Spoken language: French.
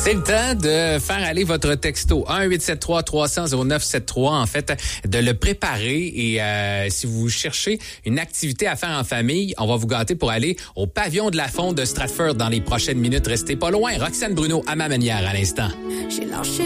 C'est le temps de faire aller votre texto 1-873-300-0973, en fait, de le préparer. Et si vous cherchez une activité à faire en famille, on va vous gâter pour aller au pavillon de la Fonte de Stratford dans les prochaines minutes. Restez pas loin. Roxane Bruno à ma manière à l'instant. J'ai lâché